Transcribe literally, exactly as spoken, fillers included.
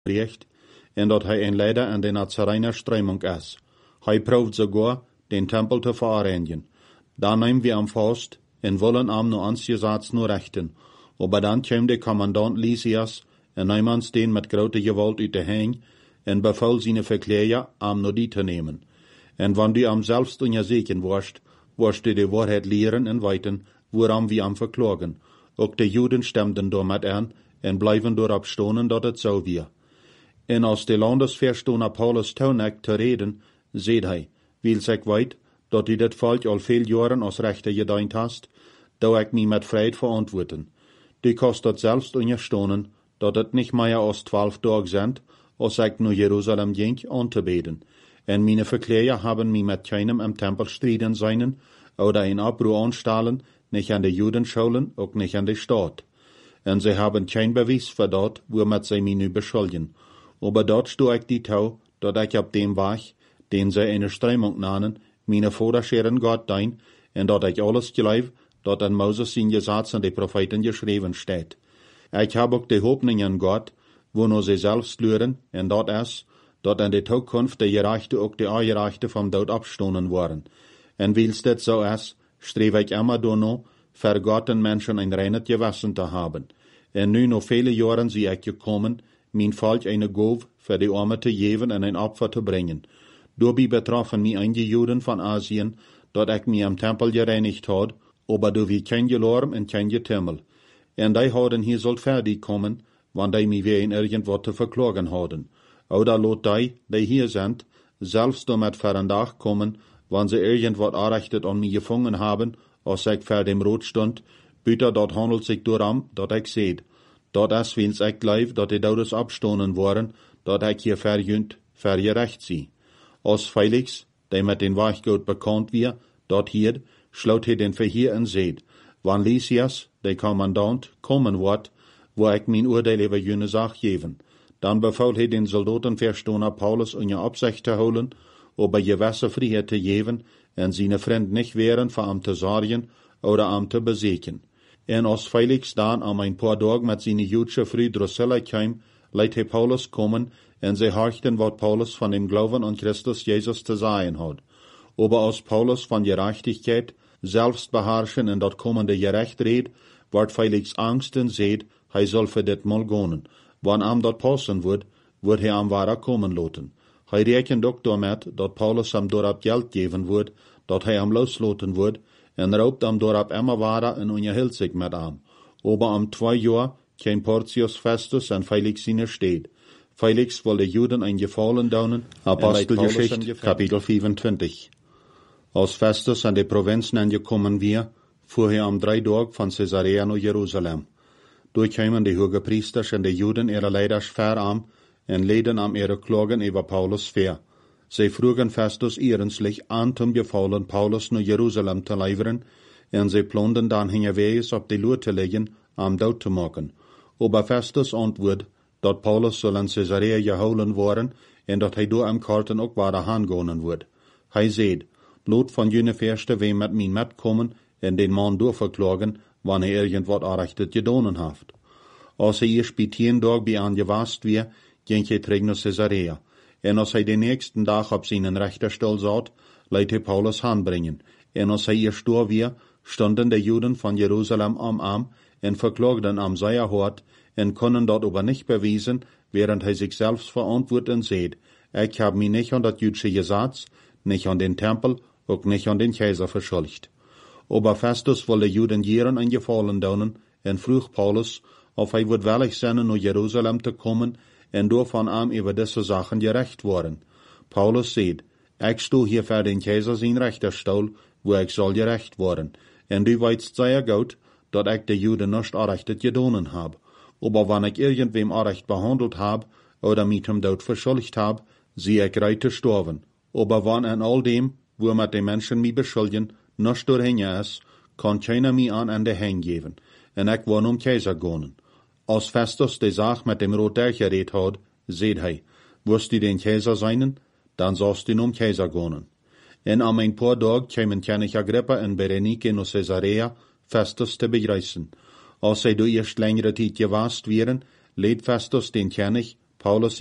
bericht, en dat hij een leider aan de Nazarener strömung is. Hij proeft sogar, den Tempel te vereinigen. Dan nehmen wir am vast, en wollen am no ansgesatz no rechten. Aber dan kwam de commandant Lysias, en nam ons den met grote gewalt uit de heen, en beval zijn verkleger am no die te nemen. En wann du am selbst unzeken warst, warst du de waarheid leren en weten, waarom wir am verklagen. Ook de Juden stemden door met aan, en blijven doorop stonen dat het zo weer. En als de landesverstoner Paulus toenek te reden, zeed hij, wils ik weet, dat u dit volk al veel jaren als rechter gedient hast, dat ik mij met vrijheid verantwoorden. Du kost dat zelfs onderstonen, dat het niet meer als twaalf dagen zijn, als ik naar Jeruzalem ging aan te beden. En mijn verkleger hebben mij met keinem im Tempel strijden zijn, oder een oproer aanstellen, nicht an de Judenschulen, ook nicht an de Staat. En ze hebben geen bewijs voor dat, waarmee zij mij nu beschuldigen. Aber dort stoe ik die toe, dat ik op dem weg, den zij in de strömung namen, mijn voorderscheren God dien, en dat ik alles geloof, dat in Moses zijn Gesetz en de Propheten geschreven staat. Ik heb ook de hoopning in God, wo ze zelfs leren, en dat is, dat in de toekomst de gerechte ook de ongerechte vom dood opstonen worden. En wils dit zo is, streef ik immer doorno, voor God en mensen een reines gewissen te hebben. En nu nog vele jaren zie ik gekomen, mijn volk een goof voor de armen te geven en een opfer te brengen. Daarbij betroffen mij einige Juden van Asien, dat ik mij am Tempel gereinigt had, aber du wie kein Gelorm en kein Getümmel. En die hadden hier zult fertig komen, wann die mij weer in irgendwat te verklagen hadden. Oder lot die, die hier sind, selbst door met voor een dag komen, wann sie irgendwas errichtet an mich gefangen haben, als ich vor dem Rot stund, büter dat handelt sich darum, dat ich seht. Dat is wils ich glaub, dat die Todes abstonen worden, dat ich hier verjünt, vergerecht sie. Als Felix, der mit den Weichgut bekannt wir, dat hier, schlaut he den Verhier en seht. Wann Lysias, der Kommandant, kommen wird, wo ich mein Urteil über jene Sach geben. Dann befahl he den Soldatenverstoner Paulus in ihr Absicht zu holen, aber gewisse Freiheit zu geben, en seine Freund nicht wären, für am zu sorgen oder am zu besiegen. En als Felix dann am ein paar Tage mit seine jüdische Frau Drusilla kam, leidt he Paulus kommen, en sie horchten, wat Paulus von dem Glauben an Christus Jesus zu sagen hat. Aber als Paulus von Gerechtigkeit, Selbstbeherrschen en dat kommende Gerecht redt, wird Felix Angst en seht, hij soll für dit mal gehen. Wann am dat passen wird, wird he am wahrer kommen laten. Hij rekent ook damit, dat Paulus am dorab Geld geben wird, dat hij am losloten wird, en raubt am dorab immer wahrer en unterhält sich mit am. Aber am zwei Jahr kein Porcius Festus en Felix seine steht. Felix wollte Juden ein Gefallen daunen, Apostelgeschichte, Kapitel vierundzwanzig. Als Festus an die Provinzen angekommen wir, fuhr er am drei Tag von Caesarea nach Jerusalem. Durchkamen die Hohepriesters und die Juden ihre Leiders fair am, en leden am ihre Klagen über Paulus fair. Sie frugen Festus ehrenslich an zum Gefallen, Paulus nach Jerusalem zu leiveren, en sie planden dann hingewegs op die Loer te legen, am dood te maken. Aber Festus antwoord, dat Paulus soll in Caesarea gehouden worden, en dat hij door am Karten ook waar aangonen wordt. Hij zeid, lot van jene verste wem met mij metkomen, en den man doorverklagen, wanneer hij irgendwat errichtet gedonen heeft. Als hij eerst bij tien dag bij aangewast weer, ging hij terug naar Caesarea. En als hij de nächsten dag op zijn rechterstoel zat, leidt hij Paulus aanbrengen. En als hij eerst door weer, stonden de Juden van Jeruzalem am Arm en verklagden am seiner Hort en konden dat aber nicht beweisen, während hij zich selbst verantwoordt en zeid, ik heb mij nicht an dat jüdische Gesetz, nicht an den Tempel, ook nicht an den Kaiser verschuldigt. Aber Festus wollte Juden jeren ein Gefallen daunen en vroeg Paulus, of hij would willig zijn naar Jeruzalem te komen en door van hem über diese Sachen gerecht worden. Paulus zeid, ik sto hier voor den Kaiser zijn rechterstoel, wo ik zal gerecht worden, en du weißt sehr gut, dat ik de Juden nicht errechtet gedonen heb. Aber wann ik irgendwem errecht behandelt heb, oder mit dem Tod verschuldigt heb, zie ik reit te sterven. Aber wann in all dem, wo mit den Menschen mich beschuldigen, nicht doorheen is, kann keiner mich an Ende hängen, en ik wil um Kaiser gaan. Als Festus de Sache mit dem Rot durchgeredet had, zeid hij, wirst du den Kaiser sein, dann sollst du um Kaiser gaan. En am ein paar Tag kamen König Agrippa en Berenike naar Caesarea, Festus te begreißen. Als zij door eerst längere tijd gewast wären, lädt Festus den König, Paulus